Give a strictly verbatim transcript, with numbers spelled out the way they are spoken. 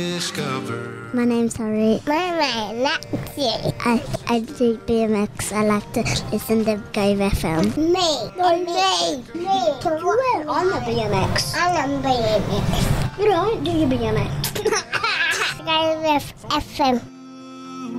Discover. My name's Harry. My name's Lexi. I, I do B M X. I like to listen to Go F M. Me. No, me. Me. So you went on the B M X? I'm on B M X. You don't do your B M X. Go F M.